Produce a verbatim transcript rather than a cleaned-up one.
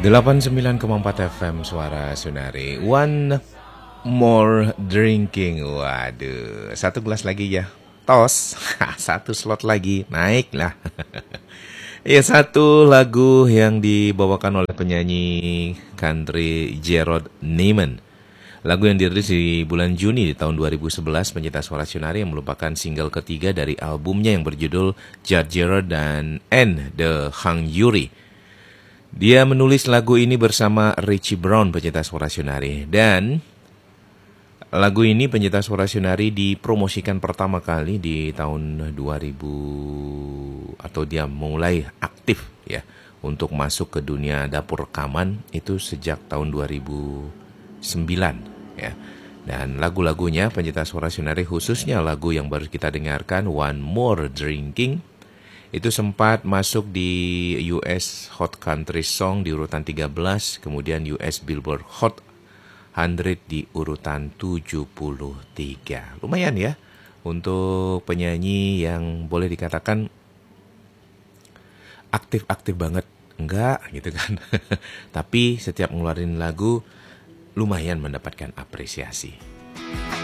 delapan puluh sembilan koma empat F M Suara Sunari. One more drinking. Waduh, satu gelas lagi ya. Tos, satu slot lagi, naiklah. Ya, satu lagu yang dibawakan oleh penyanyi country Gerard Nyman. Lagu yang dirilis di bulan Juni di tahun dua ribu sebelas, pencinta Suara Sunari, yang merupakan single ketiga dari albumnya yang berjudul Judge Gerard dan and the Hung Jury. Dia menulis lagu ini bersama Richie Brown, pencinta Suara Sunari. Dan lagu ini, pencinta Suara Sunari, dipromosikan pertama kali di tahun dua ribu, atau dia mulai aktif ya untuk masuk ke dunia dapur rekaman itu sejak tahun dua ribu sembilan ya. Dan lagu-lagunya pencinta Suara Sunari, khususnya lagu yang baru kita dengarkan, One More Drinking, itu sempat masuk di U S Hot Country Song di urutan tiga belas, kemudian U S Billboard Hot seratus di urutan tujuh puluh tiga. Lumayan ya untuk penyanyi yang boleh dikatakan aktif-aktif banget. Enggak gitu kan. Tapi setiap ngeluarin lagu lumayan mendapatkan apresiasi.